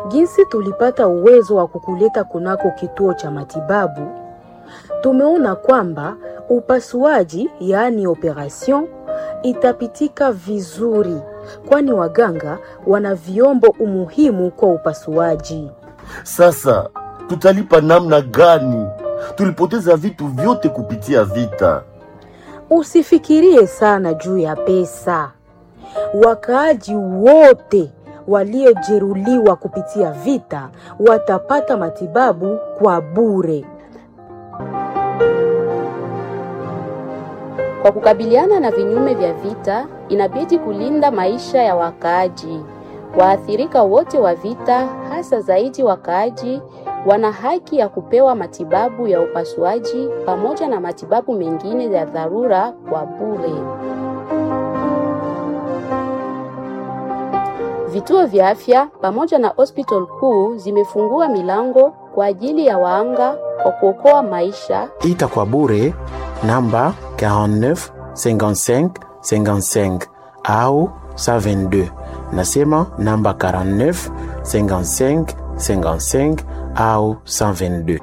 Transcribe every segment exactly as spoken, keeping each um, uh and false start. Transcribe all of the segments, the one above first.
Jinsi tulipata uwezo wa kukuleta kunako kituo cha matibabu, tumeona kwamba upasuaji, yaani operation, itapitika vizuri, kwani waganga wana vyombo umuhimu kwa upasuaji. Sasa tutalipa namna gani? Tulipoteza vitu vyote kupitia vita. Usifikirie sana juu ya pesa. Wakaaji wote waliojeruhiwa kupitia vita watapata matibabu kwa bure. Kwa kukabiliana na vinyume vya vita, inabidi kulinda maisha ya wakaaji. Waathirika wote wa vita, hasa zaidi wakaaji, wana haki ya kupewa matibabu ya upasuaji pamoja na matibabu mengine ya dharura kwa bure. Vituo vya afya pamoja na hospital kuu zimefungua milango kwa ajili ya waanga kwa kuokoa maisha. Ita kwa bure namba quarante-neuf cinquante-cinq cinquante-cinq au cent vingt-deux. Nasema namba quarante-neuf cinquante-cinq cinquante-cinq au cent vingt-deux.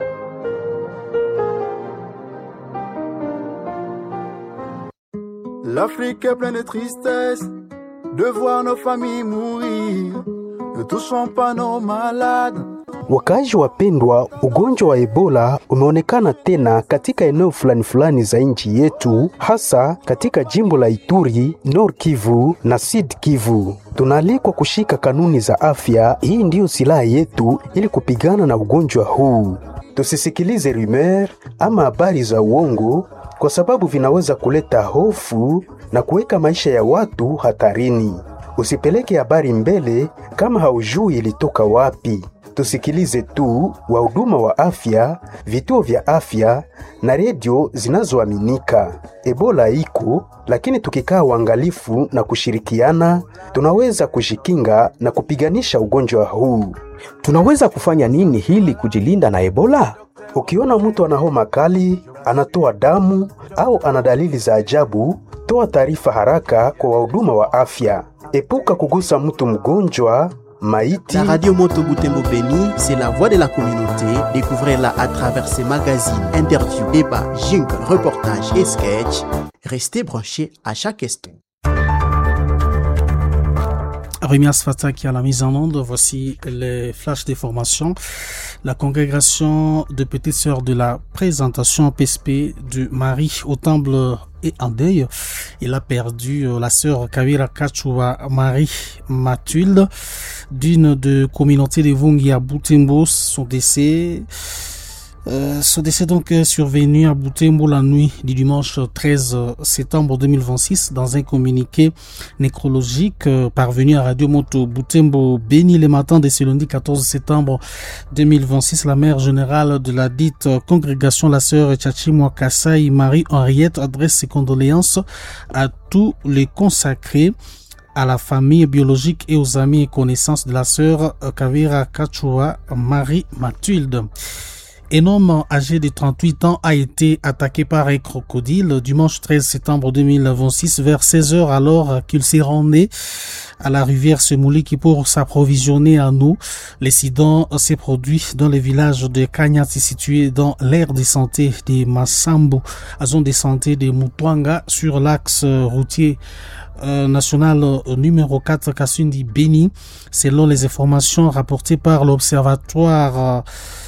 L'Afrique est pleine de tristesse de voir nos familles mourir. Ne touchons pas nos malades. Wakazi wapendwa, ugonjwa wa Ebola umeonekana tena katika eneo fulani fulani za nchi yetu, hasa katika jimbo la Ituri, Nord Kivu na Sud Kivu. Tunaalikwa kushika kanuni za afya. Hii ndiyo silaha yetu ili kupigana na ugonjwa huu. Tusisikilize rumeur ama habari za uongo, kwa sababu vinaweza kuleta hofu na kuweka maisha ya watu hatarini. Usipeleke habari mbele kama haujui ilitoka wapi. Tusikilize tu wahuduma wa afya, vituo vya afya na redio zinazoaminika. Ebola iko, lakini tukikaa uangalifu na kushirikiana, tunaweza kujikinga na kupiganisha ugonjwa huu. Tunaweza kufanya nini hili kujilinda na Ebola? Ukiona mtu ana homa kali, anatoa damu au ana dalili za ajabu, toa taarifa haraka kwa wahuduma wa afya. Epuka kugusa mtu mgonjwa, maiti. La radio Moto Butembo Beni, c'est la voix de la communauté. Découvrez-la à travers ses magazines, interviews, débats, jingles, reportages et sketchs. Restez branchés à chaque instant. Rémi Asfata qui a la mise en onde. Voici les flashs des formations. La congrégation de petites sœurs de la présentation P S P de Marie au temple est en deuil. Il a perdu la sœur Kavira Kachouva Marie Mathilde d'une de communauté de Vungi à Butembo. Son décès Euh, ce décès donc est survenu à Butembo la nuit du dimanche treize septembre deux mille vingt-six. Dans un communiqué nécrologique euh, parvenu à Radio Moto Butembo Beni le matin de ce lundi quatorze septembre deux mille vingt-six, la mère générale de la dite congrégation, la sœur Tchachimwa Kassai Marie-Henriette, adresse ses condoléances à tous les consacrés, à la famille biologique et aux amis et connaissances de la sœur Kavira Kachouva Marie Mathilde. Un homme âgé de trente-huit ans a été attaqué par un crocodile dimanche treize septembre deux mille vingt-six vers seize heures alors qu'il s'est rendu à la rivière Semouliki pour s'approvisionner en eau. L'incident s'est produit dans le village de Kanyati situé dans l'aire de santé de Massambo, à zone de santé de Mutwanga sur l'axe routier Euh, national euh, numéro quatre Kassundi Beni. Selon les informations rapportées par l'observatoire euh,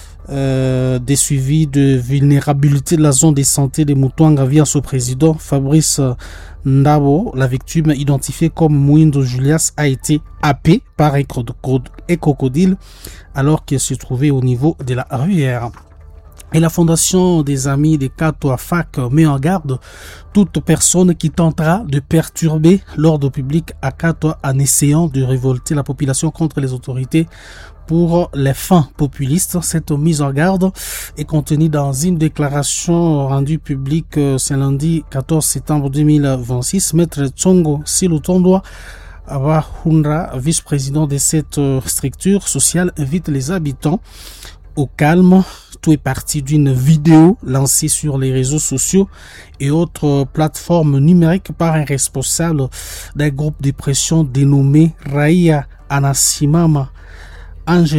Euh, des suivis de vulnérabilité de la zone de santé de Mutwanga via son président Fabrice Ndabo, la victime identifiée comme Mouindo Julias a été happée par un crocodile alors qu'il se trouvait au niveau de la rivière. Et la Fondation des Amis des Kato Afak met en garde toute personne qui tentera de perturber l'ordre public à Kato en essayant de révolter la population contre les autorités pour les fins populistes. Cette mise en garde est contenue dans une déclaration rendue publique ce lundi quatorze septembre deux mille vingt-six. Maître Tsongo Silutondwa Abahunra, vice-président de cette structure sociale, invite les habitants au calme. Tout est parti d'une vidéo lancée sur les réseaux sociaux et autres plateformes numériques par un responsable d'un groupe de pression dénommé Raia Anasimama.